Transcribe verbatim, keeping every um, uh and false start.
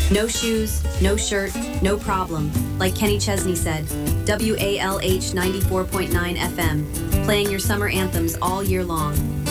No shoes, no shirt, no problem. Like Kenny Chesney said, W A L H ninety-four point nine F M, playing your summer anthems all year long.